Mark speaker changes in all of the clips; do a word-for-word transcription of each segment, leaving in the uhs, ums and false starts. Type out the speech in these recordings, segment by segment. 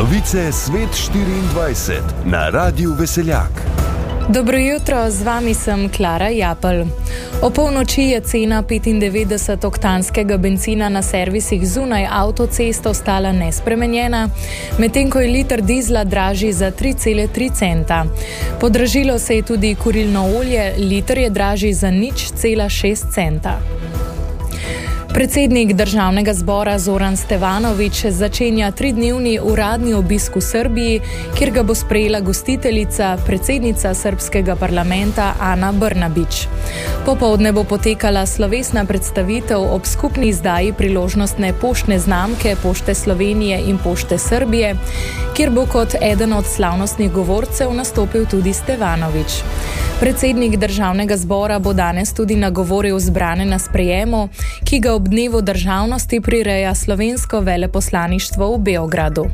Speaker 1: Novice Svet štiriindvajset na Radiu Veseljak.
Speaker 2: Dobro jutro, z vami sem Klara Japelj. O polnoči je cena petindevetdesetoktanskega bencina na servisih zunaj avtocest ostala nespremenjena, medtem ko je liter dizla dražji za tri cele tri centa. Podražilo se je tudi kurilno olje, liter je dražji za nič cela šest centa. Predsednik Državnega zbora Zoran Stevanović začenja tridnevni uradni obisk v Srbiji, kjer ga bo sprejela gostiteljica, predsednica srbskega parlamenta Ana Brnabić. Popoldne bo potekala slovesna predstavitev ob skupni izdaji priložnostne poštne znamke Pošte Slovenije in Pošte Srbije, kjer bo kot eden od slavnostnih govorcev nastopil tudi Stevanović. Predsednik Državnega zbora bo danes tudi nagovoril zbrane na sprejemu, ki ga ob dnevu državnosti prireja slovensko veleposlaništvo v Beogradu.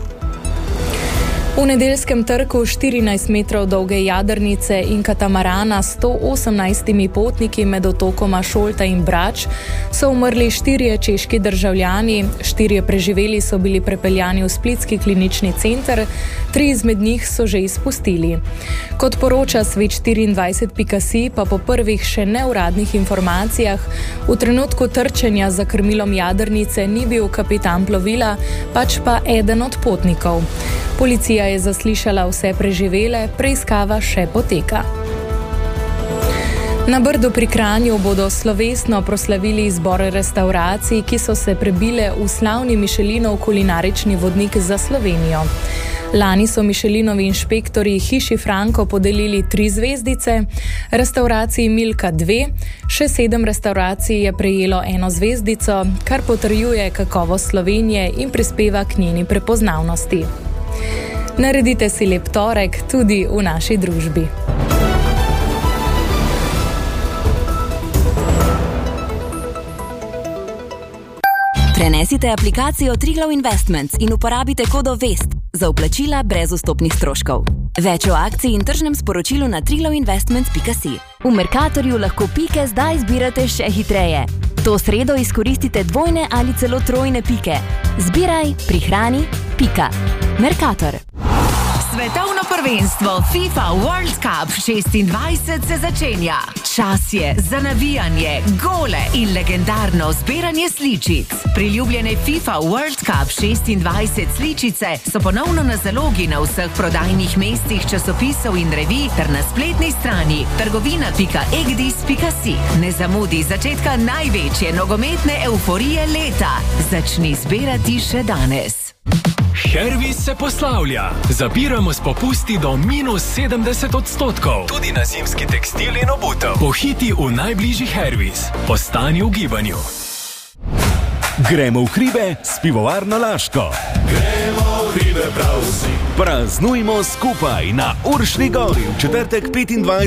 Speaker 2: V nedeljskem trku štirinajst metrov dolge jadrnice in katamarana s sto osemnajstimi potniki med otokoma Šolta in Brač so umrli štirje češki državljani, štirje preživeli so bili prepeljani v splitski klinični center, tri izmed njih so že izpustili. Kot poroča Svet štiriindvajset pika si, pa po prvih še neuradnih informacijah v trenutku trčenja za krmilom jadrnice ni bil kapitan plovila, pač pa eden od potnikov. Policija je zaslišala vse preživele, preiskava še poteka. Na Brdu pri Kranju bodo slovesno proslavili izbor restavracij, ki so se prebile v slavni Michelinov kulinarični vodnik za Slovenijo. Lani so Michelinovi inšpektorji Hiši Franko podelili tri zvezdice, restavraciji Milka dve, še sedem restavracij je prejelo eno zvezdico, kar potrjuje kakovost Slovenije in prispeva k njeni prepoznavnosti. Naredite si lep torek tudi v naši družbi.
Speaker 3: Prenesite aplikacijo Triglav Investments in uporabite kodo VEST za vplačila brez vstopnih stroškov. Več o akciji in tržnem sporočilu na triglav investments pika si. V Mercatorju lahko pike zdaj zbirate še hitreje. To sredo izkoristite dvojne ali celo trojne pike. Zbiraj, prihrani, pika. Mercator.
Speaker 4: Svetovno prvenstvo FIFA World Cup šestindvajset se začenja. Čas je za navijanje, gole in legendarno zbiranje sličic. Priljubljene FIFA World Cup šestindvajset sličice so ponovno na zalogi na vseh prodajnih mestih časopisov in revij ter na spletni strani trgovina pika egdis pika si. Ne zamudi začetka največje nogometne euforije leta. Začni zbirati še danes.
Speaker 5: Hervis se poslavlja. Zapiramo s popusti do minus sedemdeset odstotkov. Tudi na zimski tekstil in obutev. Pohiti v najbližji Hervis. Ostani v gibanju.
Speaker 1: Gremo v hribe s pivovarno Laško.
Speaker 6: Gremo v hribe prav vsi.
Speaker 1: Praznujmo skupaj na Uršni gori v četrtek petindvajsetega